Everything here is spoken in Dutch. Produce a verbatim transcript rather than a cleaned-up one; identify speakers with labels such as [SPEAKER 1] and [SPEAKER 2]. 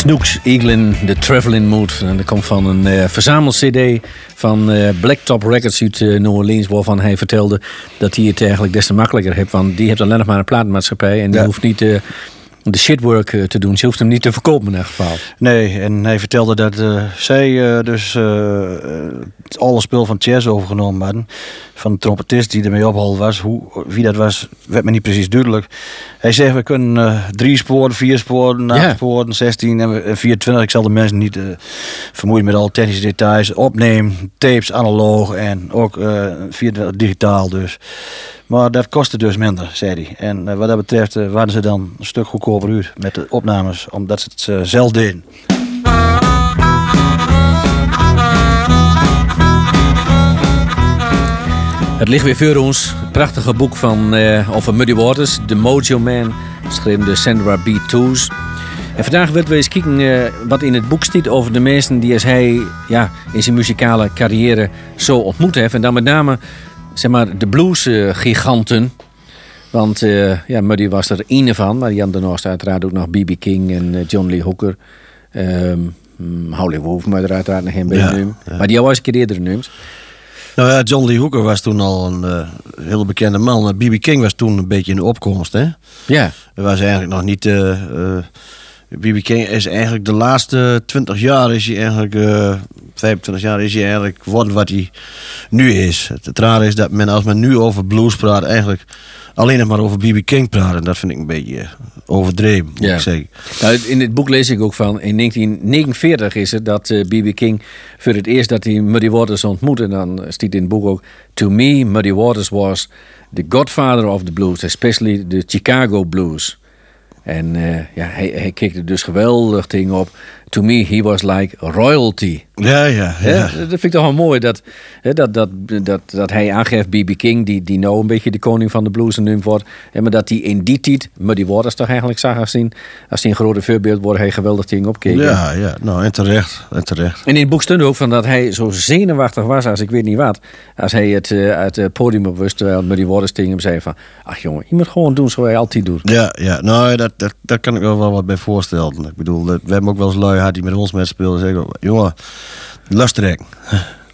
[SPEAKER 1] Snooks Eaglin, The Travelin' Mood. En dat komt van een uh, verzamel-cd van uh, Blacktop Records uit uh, New Orleans, waarvan hij vertelde dat hij het eigenlijk des te makkelijker heeft. Want die heeft alleen nog maar een platenmaatschappij en die ja. hoeft niet uh, de shitwork uh, te doen. Ze hoeft hem niet te verkopen in elk geval.
[SPEAKER 2] Nee, en hij vertelde dat uh, zij uh, dus uh, het alle spul van jazz overgenomen hadden. Van de trompetist die ermee opgehaald was. Hoe, wie dat was, werd me niet precies duidelijk. Hij zegt, we kunnen uh, drie sporen, vier sporen, acht yeah. sporen, zestien en vierentwintig. Ik zal de mensen niet uh, vermoeien met alle technische details. Opnemen, tapes, analoog en ook uh, vierentwintig digitaal dus. Maar dat kostte dus minder, zei hij. En uh, wat dat betreft uh, waren ze dan een stuk goedkoper uit met de opnames, omdat ze het uh, zelf deden.
[SPEAKER 1] Het ligt weer voor ons. Het prachtige boek van uh, over Muddy Waters, The Mojo Man, geschreven door Sandra B. Toos. En vandaag willen we eens kijken uh, wat in het boek staat over de mensen die als hij ja, in zijn muzikale carrière zo ontmoet heeft. En dan met name zeg maar, de blues-giganten. Want uh, ja, Muddy was er één van, maar die hadden daarnaast uiteraard ook nog B B King en uh, John Lee Hooker. Um, Howlin' Wolf, maar er uiteraard nog geen beetje ja, ja. Maar die al eens een keer eerder genoemd.
[SPEAKER 2] Nou ja, John Lee Hooker was toen al een uh, hele bekende man. Maar B B King was toen een beetje in de opkomst, hè?
[SPEAKER 1] Ja.
[SPEAKER 2] Dat was eigenlijk nog niet... Uh, uh, B B King is eigenlijk de laatste twintig jaar is hij eigenlijk... Uh, vijfentwintig jaar is hij eigenlijk geworden wat hij nu is. Het, het rare is dat men, als men nu over blues praat, eigenlijk alleen nog maar over B B King praat. En dat vind ik een beetje overdreven, moet ja. ik zeggen.
[SPEAKER 1] Nou, in het boek lees ik ook van, in negentien negenenveertig is het dat uh, B B King voor het eerst dat hij Muddy Waters ontmoette. En dan staat in het boek ook, to me, Muddy Waters was the godfather of the blues, especially the Chicago blues. En uh, ja, hij, hij keek er dus geweldig ding op. To me, he was like royalty.
[SPEAKER 2] Ja, ja, ja.
[SPEAKER 1] ja dat vind ik toch wel mooi dat, dat, dat, dat, dat hij aangeeft, B B King, die, die nou een beetje de koning van de blues genoemd wordt. Maar dat hij in die tijd Muddy Waters toch eigenlijk zag als hij, als hij een grote voorbeeld wordt, hij geweldig ding opkeek.
[SPEAKER 2] Ja, ja, nou en terecht, en terecht.
[SPEAKER 1] En in het boek stond ook van dat hij zo zenuwachtig was als ik weet niet wat. Als hij het uh, uit het podium op wist, terwijl Muddy Waters tegen hem zei van, ach jongen, je moet gewoon doen zoals hij altijd doet.
[SPEAKER 2] Ja, ja, nou dat, dat, dat kan ik wel wel wat bij voorstellen. Ik bedoel, we hebben ook wel eens lui gehad die met ons met speelden. Zeggen, jongen, luister.